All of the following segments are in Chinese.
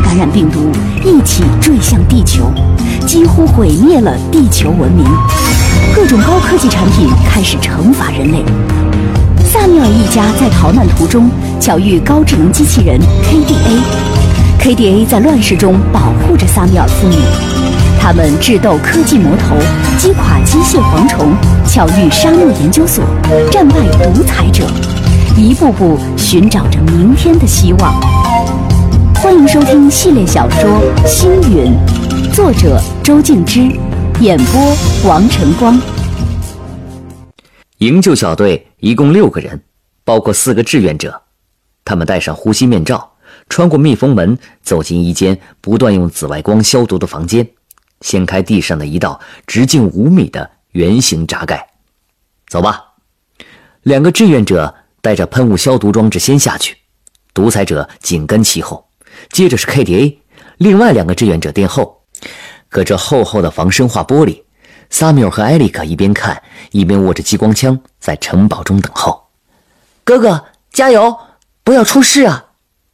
感染病毒一起坠向地球，几乎毁灭了地球文明。各种高科技产品开始惩罚人类。萨缪尔一家在逃难途中巧遇高智能机器人 KDA，KDA 在乱世中保护着萨缪尔父女。他们智斗科技魔头，击垮机械蝗虫，巧遇沙漠研究所，战败独裁者，一步步寻找着明天的希望。欢迎收听系列小说《星云》，作者周静之，演播王晨光。 营救小队一共6个人，包括4个志愿者。他们戴上呼吸面罩，穿过密封门，走进一间不断用紫外光消毒的房间，掀开地上的一道直径5米的圆形闸盖。走吧。2个志愿者带着喷雾消毒装置先下去，独裁者紧跟其后，接着是 KDA， 另外2个志愿者殿后。隔着厚厚的防生化玻璃，萨缪尔和艾利克一边看一边握着激光枪在城堡中等候。 哥哥加油，不要出事啊。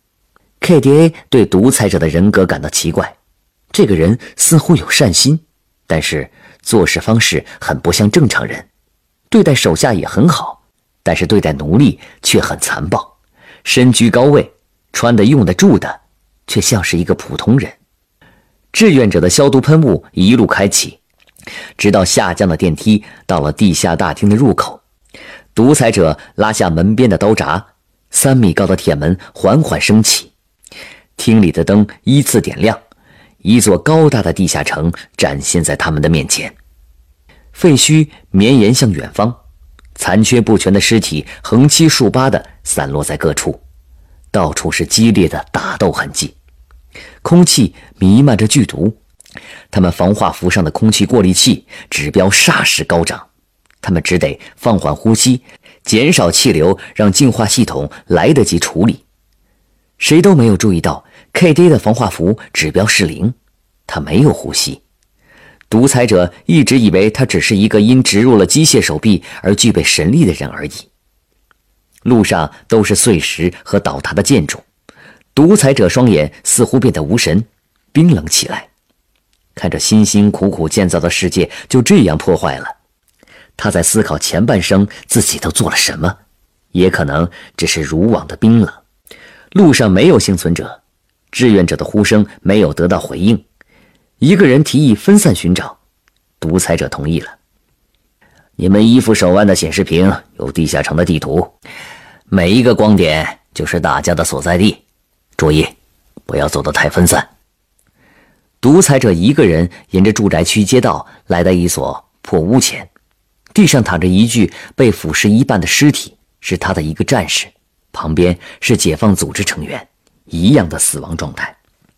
KDA 对独裁者的人格感到奇怪，这个人似乎有善心，但是做事方式很不像正常人，对待手下也很好，但是对待奴隶却很残暴，身居高位，穿的用的住的却像是一个普通人。志愿者的消毒喷雾一路开启，直到下降的电梯到了地下大厅的入口。独裁者拉下门边的刀闸，3米高的铁门缓缓升起，厅里的灯依次点亮，一座高大的地下城展现在他们的面前。废墟绵延向远方，残缺不全的尸体横七竖八地散落在各处，到处是激烈的打斗痕迹，空气弥漫着剧毒。他们防化服上的空气过滤器指标霎时高涨，他们只得放缓呼吸，减少气流，让净化系统来得及处理。谁都没有注意到 KD 的防化服指标是0，他没有呼吸。独裁者一直以为他只是一个因植入了机械手臂而具备神力的人而已。路上都是碎石和倒塌的建筑，独裁者双眼似乎变得无神，冰冷起来。看着辛辛苦苦建造的世界就这样破坏了，他在思考前半生自己都做了什么，也可能只是如往的冰冷。路上没有幸存者，志愿者的呼声没有得到回应。一个人提议分散寻找，独裁者同意了。你们依附手腕的显示屏有地下城的地图，每一个光点就是大家的所在地，注意不要走得太分散。独裁者一个人沿着住宅区街道来到一所破屋前，地上躺着一具被腐蚀一半的尸体，是他的一个战士，旁边是解放组织成员，一样的死亡状态。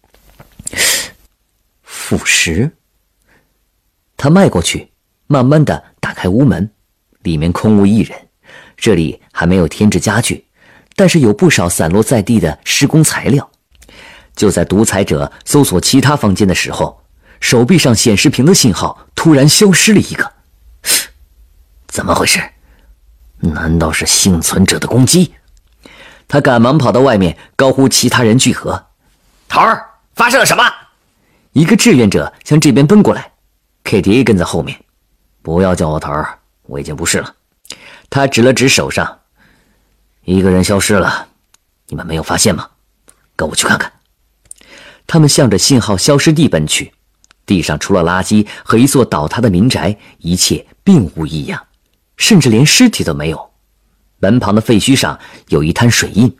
腐蚀。他迈过去，慢慢地打开屋门，里面空无一人。这里还没有添置家具，但是有不少散落在地的施工材料。就在独裁者搜索其他房间的时候，手臂上显示屏的信号突然消失了一个。怎么回事？难道是幸存者的攻击？他赶忙跑到外面，高呼其他人聚合。 头儿，发生了什么？ 一个志愿者向这边奔过来， KDA 跟在后面。不要叫我头儿，我已经不是了。他指了指手上，一个人消失了，你们没有发现吗？跟我去看看。他们向着信号消失地奔去，地上除了垃圾和一座倒塌的民宅，一切并无异样，甚至连尸体都没有。门旁的废墟上有一滩水印。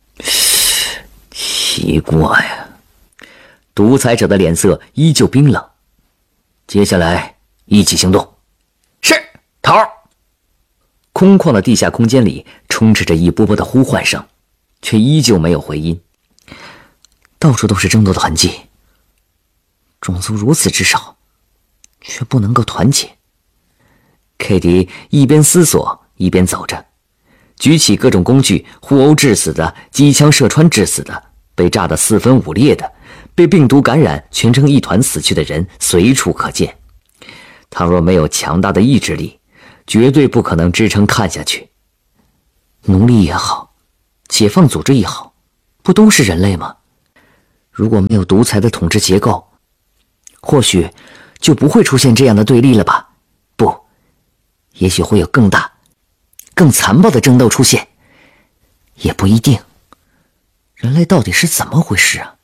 奇怪呀，独裁者的脸色依旧冰冷。接下来一起行动。 是，头儿。 空旷的地下空间里充斥着一波波的呼唤声，却依旧没有回音。到处都是争斗的痕迹，种族如此之少，却不能够团结。KD 一边思索一边走着，举起各种工具，互殴致死的，机枪射穿致死的，被炸得四分五裂的，被病毒感染全成一团死去的人随处可见。倘若没有强大的意志力，绝对不可能支撑看下去。奴隶也好，解放组织也好，不都是人类吗？ 如果没有独裁的统治结构，或许就不会出现这样的对立了吧？不，也许会有更大、更残暴的争斗出现，也不一定。人类到底是怎么回事啊？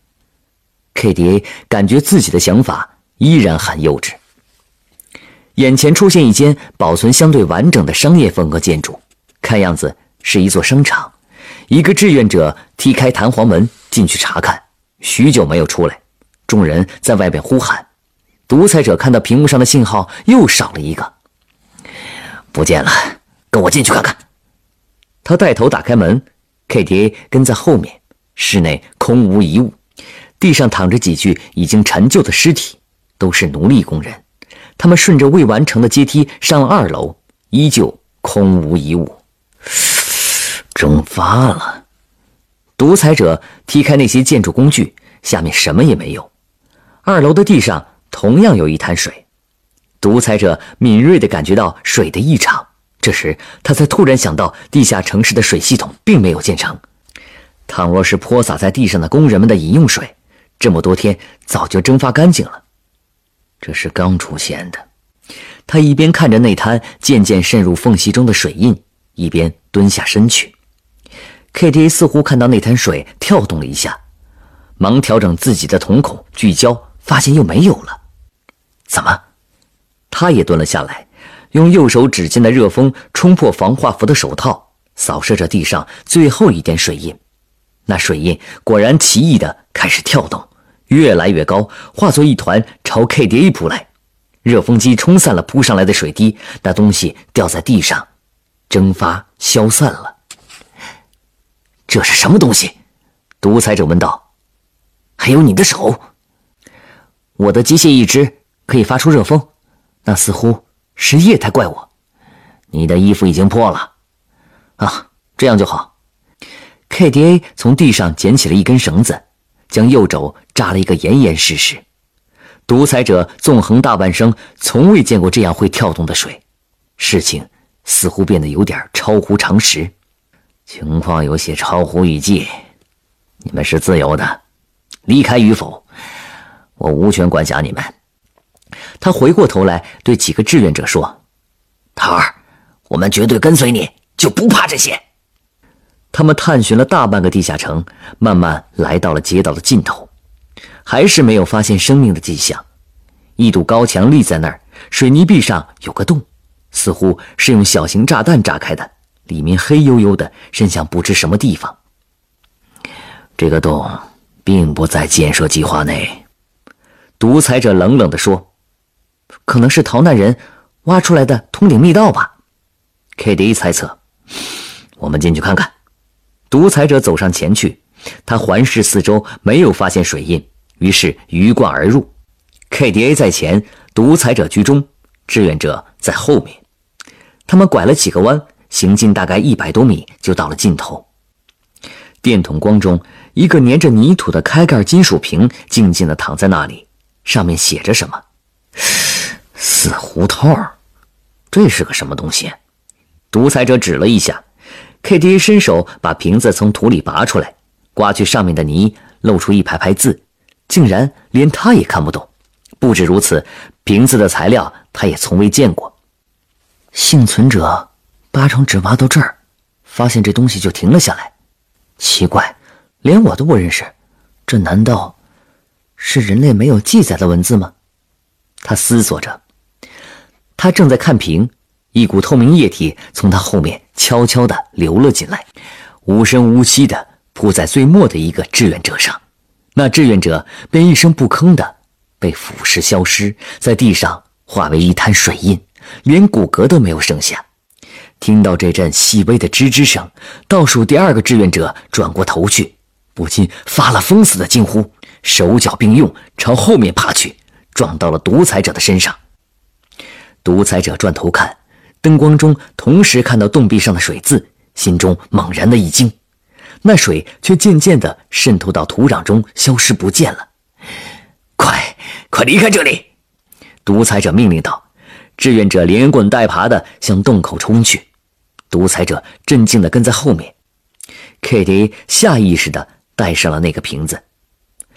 KDA 感觉自己的想法依然很幼稚。眼前出现一间保存相对完整的商业风格建筑，看样子是一座商场。一个志愿者踢开弹簧门进去查看，许久没有出来，众人在外边呼喊。独裁者看到屏幕上的信号又少了一个，不见了，跟我进去看看。他带头打开门， KDA 跟在后面。室内空无一物，地上躺着几具已经陈旧的尸体，都是奴隶工人。他们顺着未完成的阶梯上了2楼，依旧空无一物。蒸发了。独裁者踢开那些建筑工具，下面什么也没有。2楼的地上同样有一滩水。独裁者敏锐地感觉到水的异常，这时他才突然想到地下城市的水系统并没有建成。倘若是泼洒在地上的工人们的饮用水，这么多天早就蒸发干净了。这是刚出现的。他一边看着那滩渐渐渗入缝隙中的水印，一边蹲下身去。KDA 似乎看到那滩水跳动了一下，忙调整自己的瞳孔聚焦，发现又没有了。怎么？他也蹲了下来，用右手指尖的热风冲破防化服的手套，扫射着地上最后一点水印。那水印果然奇异地开始跳动，越来越高，化作一团朝 KDA 扑来。热风机冲散了扑上来的水滴，那东西掉在地上，蒸发消散了。这是什么东西？独裁者问道。还有你的手。我的机械义肢可以发出热风，那似乎是液态怪物。你的衣服已经破了。啊，这样就好。KDA 从地上捡起了一根绳子，将右肘扎了一个严严实实。独裁者纵横大半生，从未见过这样会跳动的水，事情似乎变得有点超乎常识。情况有些超乎预计，你们是自由的，离开与否，我无权管辖你们。他回过头来对几个志愿者说：桃儿，我们绝对跟随你，就不怕这些。他们探寻了大半个地下城，慢慢来到了街道的尽头，还是没有发现生命的迹象。一堵高墙立在那儿，水泥壁上有个洞，似乎是用小型炸弹炸开的，里面黑黝黝的，伸向不知什么地方。这个洞并不在建设计划内，独裁者冷冷地说。可能是逃难人挖出来的通顶密道吧。KDA 猜测。我们进去看看。独裁者走上前去，他环视四周，没有发现水印，于是鱼贯而入。KDA 在前，独裁者居中，志愿者在后面。他们拐了几个弯，行进大概100多米就到了尽头。电筒光中，一个粘着泥土的开盖金属瓶静静地躺在那里，上面写着什么。死胡同，这是个什么东西？独裁者指了一下。KDA 伸手把瓶子从土里拔出来，刮去上面的泥，露出一排排字，竟然连他也看不懂。不止如此，瓶子的材料他也从未见过。幸存者8成只挖到这儿，发现这东西就停了下来。奇怪，连我都不认识，这难道是人类没有记载的文字吗？他思索着。他正在看瓶，一股透明液体从他后面悄悄地流了进来，无声无息地扑在最末的一个志愿者上。那志愿者便一声不吭地被腐蚀消失，在地上化为一滩水印，连骨骼都没有剩下。听到这阵细微的吱吱声，倒数第2个志愿者转过头去，不禁发了疯似的惊呼，手脚并用朝后面爬去，撞到了独裁者的身上。独裁者转头看，灯光中同时看到洞壁上的水渍，心中猛然的一惊，那水却渐渐地渗透到土壤中，消失不见了。快离开这里！独裁者命令道。志愿者连滚带爬地向洞口冲去，独裁者镇静地跟在后面。KDA 下意识地带上了那个瓶子。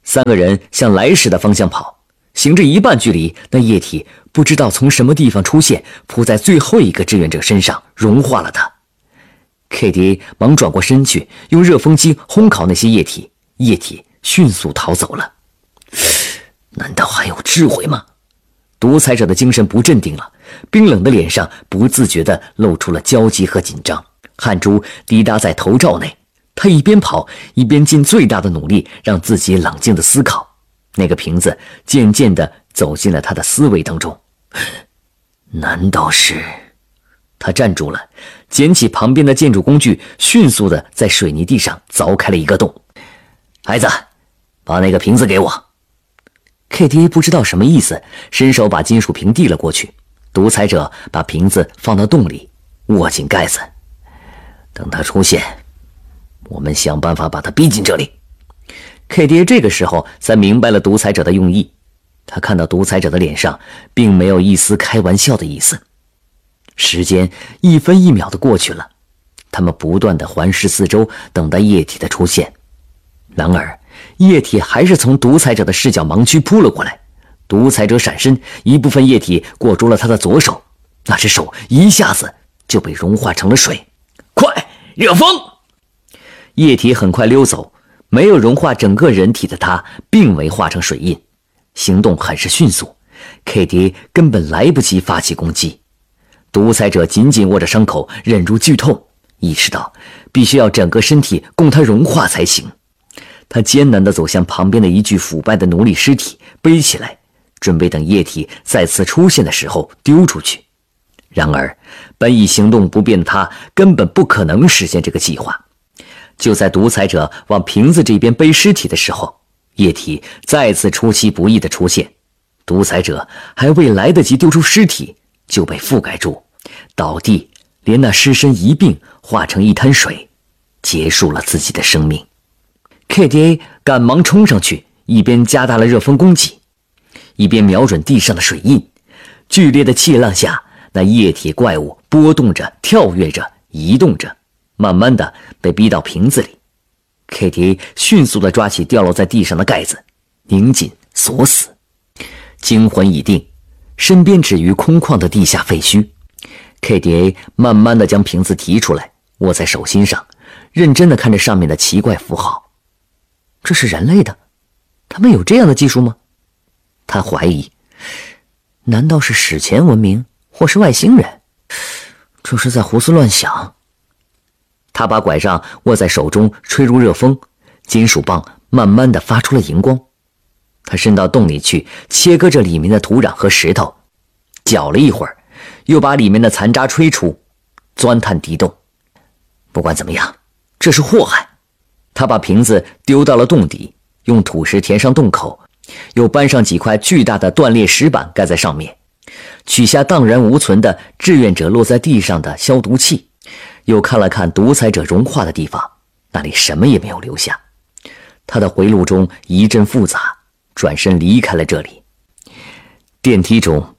3个人向来时的方向跑，行着一半距离，那液体不知道从什么地方出现，扑在最后一个志愿者身上，融化了他。KDA 忙转过身去，用热风机烘烤那些液体，液体迅速逃走了。难道还有智慧吗？独裁者的精神不镇定了，冰冷的脸上不自觉地露出了焦急和紧张，汗珠滴答在头罩内。他一边跑一边尽最大的努力让自己冷静地思考。那个瓶子渐渐地走进了他的思维当中。难道是……他站住了，捡起旁边的建筑工具，迅速地在水泥地上凿开了一个洞。孩子，把那个瓶子给我。KDA 不知道什么意思，伸手把金属瓶递了过去。独裁者把瓶子放到洞里，握紧盖子。等他出现，我们想办法把他逼进这里。KDA 这个时候才明白了独裁者的用意。他看到独裁者的脸上并没有一丝开玩笑的意思。时间1分1秒的过去了，他们不断的环视四周，等待液体的出现。然而液体还是从独裁者的视角盲区扑了过来。独裁者闪身，一部分液体裹住了他的左手，那只手一下子就被融化成了水。快，热风！液体很快溜走，没有融化整个人体的他并未化成水印，行动很是迅速。KDA 根本来不及发起攻击。独裁者紧紧握着伤口，忍住剧痛，意识到必须要整个身体供它融化才行。他艰难地走向旁边的一具腐败的奴隶尸体，背起来，准备等液体再次出现的时候丢出去。然而本已行动不便的他根本不可能实现这个计划。就在独裁者往瓶子这边背尸体的时候，液体再次出其不意地出现。独裁者还未来得及丢出尸体，就被覆盖住，倒地，连那尸身一并化成一滩水，结束了自己的生命。KDA 赶忙冲上去，一边加大了热风攻击，一边瞄准地上的水印。剧烈的气浪下，那液体怪物波动着，跳跃着，移动着，慢慢的被逼到瓶子里。KDA 迅速地抓起掉落在地上的盖子，拧紧锁死。惊魂已定，身边止于空旷的地下废墟。KDA 慢慢地将瓶子提出来，握在手心上，认真地看着上面的奇怪符号。这是人类的？他们有这样的技术吗？他怀疑，难道是史前文明，或是外星人？这是在胡思乱想。他把拐杖握在手中，吹入热风，金属棒慢慢地发出了荧光。他伸到洞里去，切割着里面的土壤和石头，搅了一会儿，又把里面的残渣吹出，钻探地洞。不管怎么样，这是祸害。他把瓶子丢到了洞底，用土石填上洞口，又搬上几块巨大的断裂石板盖在上面，取下荡然无存的志愿者落在地上的消毒器，又看了看独裁者融化的地方，那里什么也没有留下。他的回路中一阵复杂，转身离开了这里。电梯中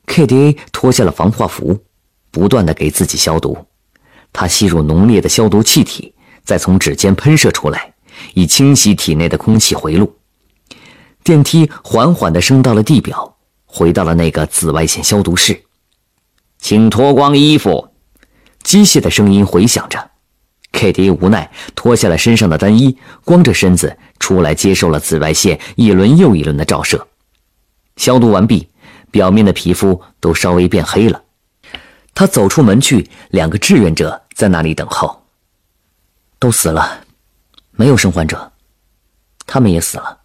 KDA 脱下了防化服，不断地给自己消毒。他吸入浓烈的消毒气体，再从指尖喷射出来，以清洗体内的空气回路。电梯缓缓地升到了地表，回到了那个紫外线消毒室。请脱光衣服，机械的声音回响着。KDA 无奈脱下了身上的单衣，光着身子出来接受了紫外线一轮又一轮的照射。消毒完毕，表面的皮肤都稍微变黑了。他走出门去，2个志愿者在那里等候。都死了，没有生还者，他们也死了。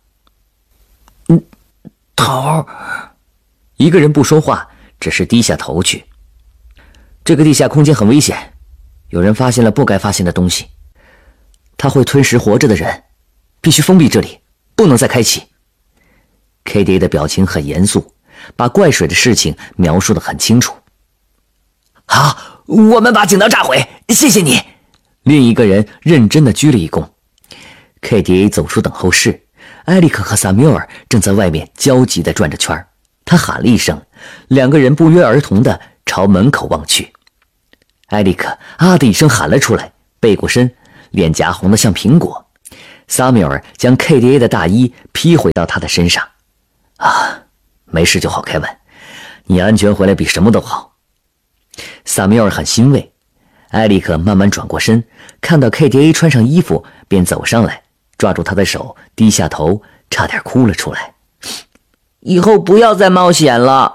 头，一个人不说话，只是低下头去。这个地下空间很危险，有人发现了不该发现的东西，他会吞食活着的人，必须封闭这里，不能再开启。KDA 的表情很严肃，把怪水的事情描述得很清楚。 好，我们把井道炸毁，谢谢你。 另一个人认真地鞠了一躬。KDA 走出等候室，埃里克和萨缪尔正在外面焦急地转着圈。他喊了一声，2个人不约而同地朝门口望去。埃里克啊的一声喊了出来，背过身，脸颊红得像苹果。 萨缪尔将 KDA 的大衣披回到他的身上。没事就好，凯文，你安全回来比什么都好。萨缪尔很欣慰。艾利克慢慢转过身，看到 KDA 穿上衣服，便走上来，抓住他的手，低下头，差点哭了出来。 以后不要再冒险了。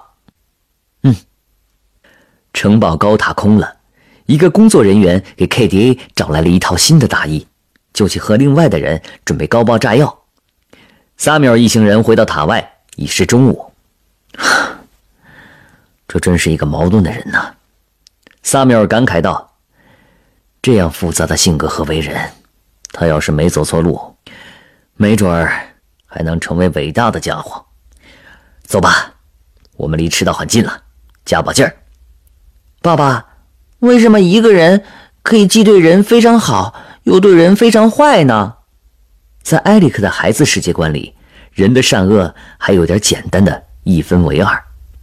城堡高塔空了，一个工作人员给 KDA 找来了一套新的大衣，就去和另外的人准备高爆炸药。萨缪尔一行人回到塔外，已是中午。这真是一个矛盾的人呐，萨缪尔感慨道。这样复杂的性格和为人，他要是没走错路，没准儿还能成为伟大的家伙。走吧，我们离赤道很近了，加把劲儿。 爸爸，为什么一个人可以既对人非常好，又对人非常坏呢？ 在埃里克的孩子世界观里，人的善恶还有点简单的一分为二。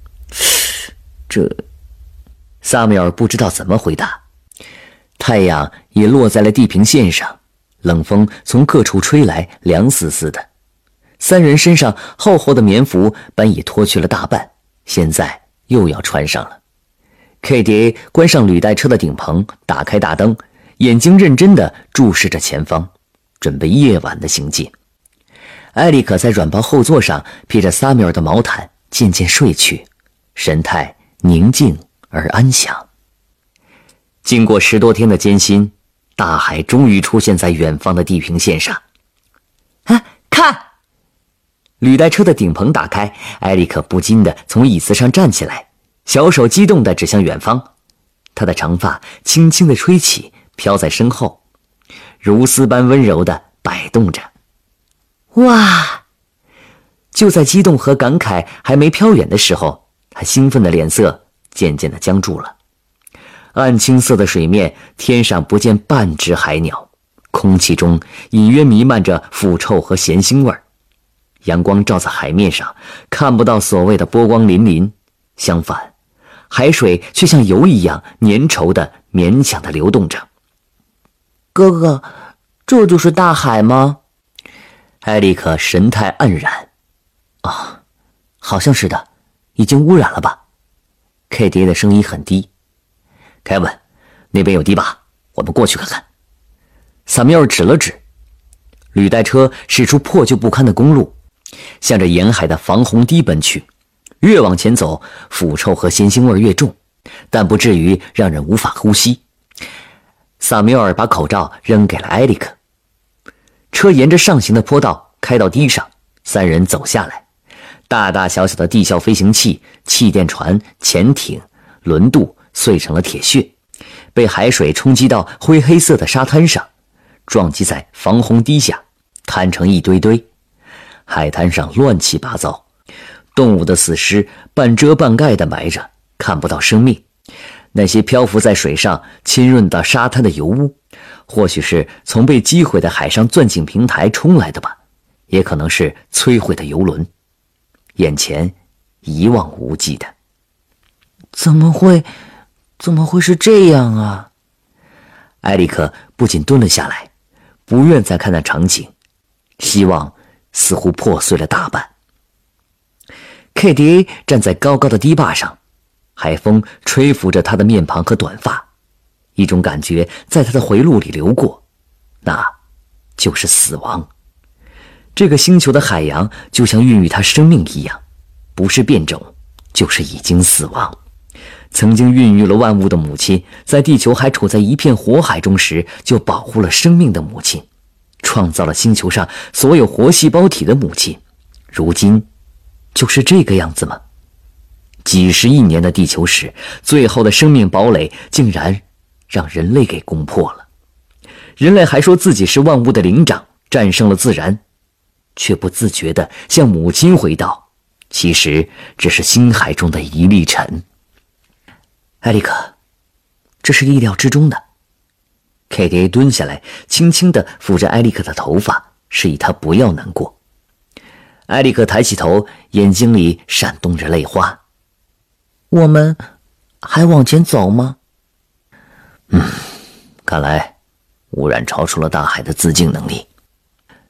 萨缪尔不知道怎么回答。太阳也落在了地平线上，冷风从各处吹来，凉丝丝的。三人身上厚厚的棉服本已脱去了大半，现在又要穿上了。KDA 关上履带车的顶棚，打开大灯，眼睛认真地注视着前方，准备夜晚的行进。艾利克在软包后座上披着萨缪尔的毛毯，渐渐睡去，神态宁静而安详。经过10多天的艰辛，大海终于出现在远方的地平线上。 看！ 履带车的顶棚打开，艾利克不禁地从椅子上站起来，小手激动地指向远方。他的长发轻轻地吹起，飘在身后，如丝般温柔地摆动着。 哇！ 就在激动和感慨还没飘远的时候，他兴奋的脸色渐渐地僵住了。暗青色的水面，天上不见半只海鸟，空气中隐约弥漫着腐臭和咸腥味儿。阳光照在海面上，看不到所谓的波光粼粼，相反，海水却像油一样粘稠的勉强地流动着。 哥哥，这就是大海吗？ 艾利克神态黯然。好像是的，已经污染了吧？KDA 的声音很低。凯文，那边有堤坝，我们过去看看。萨缪尔指了指，履带车驶出破旧不堪的公路，向着沿海的防洪堤奔去。越往前走，腐臭和咸腥味越重，但不至于让人无法呼吸。萨缪尔把口罩扔给了埃里克。车沿着上行的坡道开到堤上，三人走下来。大大小小的地壳飞行器、气垫船、潜艇、轮渡碎成了铁屑，被海水冲击到灰黑色的沙滩上，撞击在防洪堤下，摊成一堆堆。海滩上乱七八糟，动物的死尸半遮半盖地埋着，看不到生命。那些漂浮在水上浸润到沙滩的油污，或许是从被击毁的海上钻井平台冲来的吧，也可能是摧毁的油轮。眼前一望无际的。 怎么会是这样啊？ 埃里克不仅蹲了下来，不愿再看那场景，希望似乎破碎了大半。KDA 站在高高的堤坝上，海风吹拂着他的面庞和短发，一种感觉在他的回路里流过，那就是死亡。这个星球的海洋就像孕育他生命一样，不是变种，就是已经死亡。曾经孕育了万物的母亲，在地球还处在一片火海中时，就保护了生命的母亲，创造了星球上所有活细胞体的母亲，如今就是这个样子吗？几十亿年的地球史，最后的生命堡垒竟然让人类给攻破了。人类还说自己是万物的灵长，战胜了自然，却不自觉地向母亲回道，其实只是星海中的一粒尘。埃里克，这是意料之中的。KDA 蹲下来，轻轻地抚着埃里克的头发，示意他不要难过。埃里克抬起头，眼睛里闪动着泪花。 我们还往前走吗？ 看来污染超出了大海的自净能力。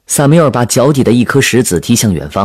萨缪尔把脚底的一颗石子踢向远方。